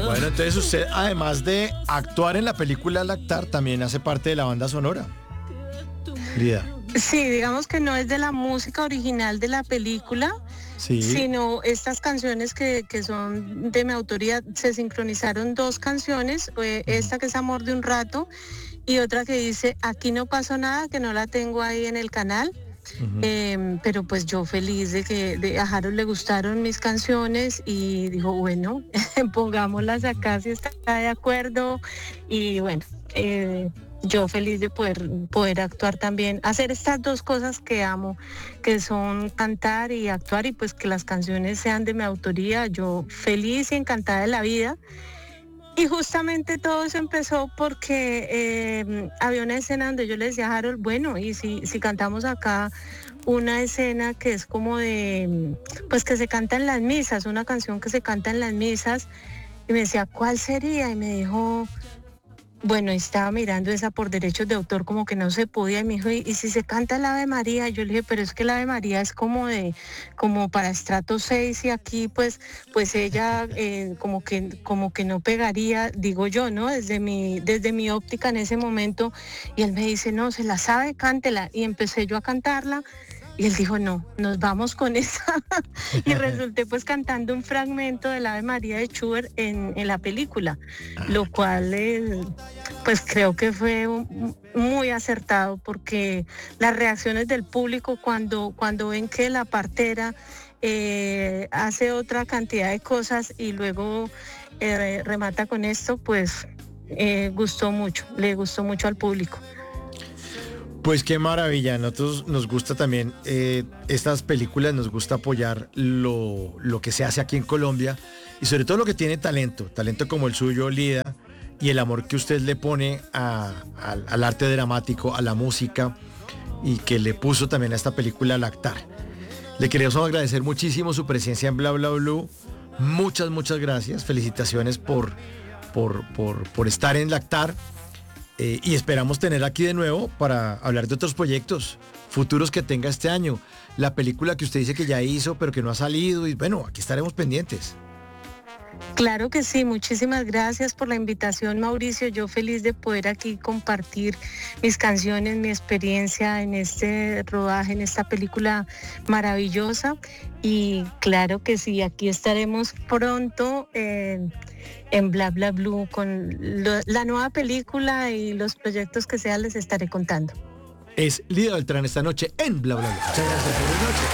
Bueno, entonces usted, además de actuar en la película Lactar, también hace parte de la banda sonora. Lida. Sí, digamos que no es de la música original de la película, Sí. sino estas canciones que son de mi autoría. Se sincronizaron dos canciones, esta que es Amor de un rato y otra que dice Aquí no pasó nada, que no la tengo ahí en el canal. Pero pues yo feliz de que a Harold le gustaron mis canciones y dijo, bueno, pongámoslas acá si está de acuerdo. Y bueno, yo feliz de poder actuar también, hacer estas dos cosas que amo, que son cantar y actuar, y pues que las canciones sean de mi autoría. Yo feliz y encantada de la vida. Y justamente todo eso empezó porque había una escena donde yo le decía a Harold, bueno, y si cantamos acá una escena que es como de, pues que se canta en las misas, una canción que se canta en las misas, y me decía, ¿cuál sería? Y me dijo, bueno, estaba mirando esa por derechos de autor, como que no se podía, y me dijo, ¿y si se canta el Ave María? Yo le dije, pero es que el Ave María es como para estrato 6 y aquí pues ella como que no pegaría, digo yo, ¿no? Desde mi óptica en ese momento, y él me dice, no, se la sabe, cántela, y empecé yo a cantarla. Y él dijo, no, nos vamos con esa. Y resulté pues cantando un fragmento del Ave María de Schubert en la película, lo cual pues creo que fue muy acertado, porque las reacciones del público cuando ven que la partera hace otra cantidad de cosas y luego remata con esto, pues gustó mucho, le gustó mucho al público. Pues qué maravilla, a nosotros nos gusta también estas películas, nos gusta apoyar lo que se hace aquí en Colombia y sobre todo lo que tiene talento como el suyo, Lida, y el amor que usted le pone al arte dramático, a la música, y que le puso también a esta película Lactar. Le queremos agradecer muchísimo su presencia en Bla Bla Blue. Muchas gracias, felicitaciones por estar en Lactar. Y esperamos tener aquí de nuevo para hablar de otros proyectos futuros que tenga este año. La película que usted dice que ya hizo, pero que no ha salido. Y bueno, aquí estaremos pendientes. Claro que sí, muchísimas gracias por la invitación, Mauricio. Yo feliz de poder aquí compartir mis canciones, mi experiencia en este rodaje, en esta película maravillosa. Y claro que sí, aquí estaremos pronto en Bla Bla Blue con la nueva película y los proyectos que sea, les estaré contando. Es Lida Beltrán esta noche en Bla Bla Blue. Muchas gracias, buenas noches.